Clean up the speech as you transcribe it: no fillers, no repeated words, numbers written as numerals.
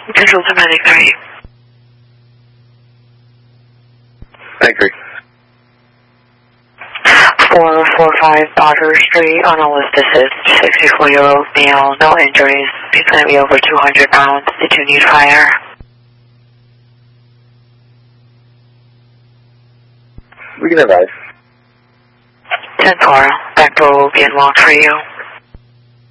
Control to Medic 3. Medic 3. 445 Otter Street on a list assist, 64-year-old male, no injuries. He's going to be over 200 pounds. Did you need fire? We can advise. 10-4, back door will be unlocked for you.